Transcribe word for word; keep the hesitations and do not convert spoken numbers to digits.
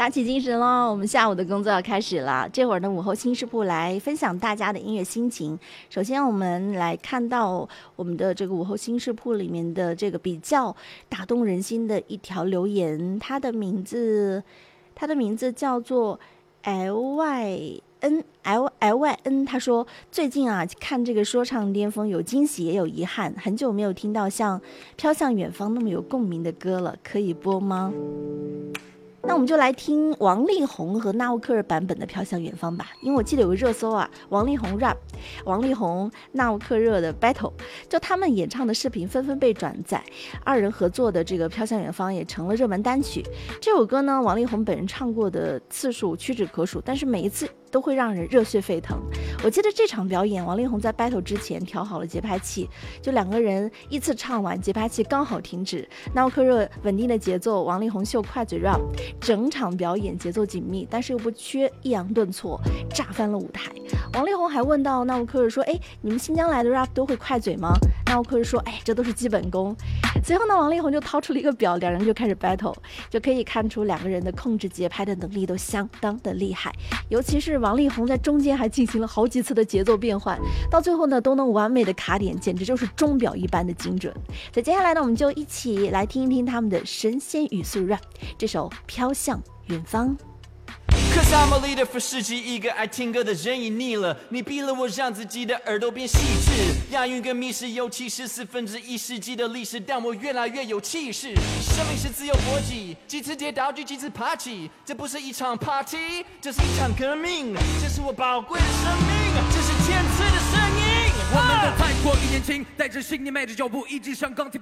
打起精神喽！我们下午的工作要开始了。这会儿呢，午后新视铺来分享大家的音乐心情。首先，我们来看到我们的这个午后新视铺里面的这个比较打动人心的一条留言，它的名字，它的名字叫做 L Y N L L Y N。他说最近啊，看这个说唱巅峰，有惊喜也有遗憾，很久没有听到像《飘向远方》那么有共鸣的歌了，可以播吗？那我们就来听王力宏和纳乌克尔版本的《飘向远方》吧，因为我记得有个热搜啊，王力宏 rap， 王力宏纳乌克热的 battle， 就他们演唱的视频纷纷被转载，二人合作的这个《飘向远方》也成了热门单曲。这首歌呢，王力宏本人唱过的次数屈指可数，但是每一次都会让人热血沸腾。我记得这场表演，王力宏在 battle 之前调好了节拍器，就两个人依次唱完，节拍器刚好停止，纳乌克热稳定的节奏，王力宏秀快嘴 rap， 整场表演节奏紧密，但是又不缺抑扬顿挫，炸翻了舞台。王力宏还问到纳乌克热说：“哎，你们新疆来的 rap 都会快嘴吗？”纳乌克热说：“哎，这都是基本功。”随后呢，王力宏就掏出了一个表，两人就开始 battle， 就可以看出两个人的控制节拍的能力都相当的厉害，尤其是王力宏在中间还进行了好几次的节奏变换，到最后呢都能完美的卡点，简直就是钟表一般的精准。所以接下来呢，我们就一起来听一听他们的神仙语速 rap 这首《飘向远方》。 Cause I'm a leader for 世纪一个爱听歌的人已腻了，你逼了我让自己的耳朵变细致，押韵跟密室尤其是四分之一世纪的历史，但我越来越有气势。生命是自由搏击，几次跌倒就几次爬起，这不是一场 party， 这是一场革命，这是我宝贵的生命，这是天赐的声音。 我们都太过于年轻，带着信念迈着脚步，一直向钢铁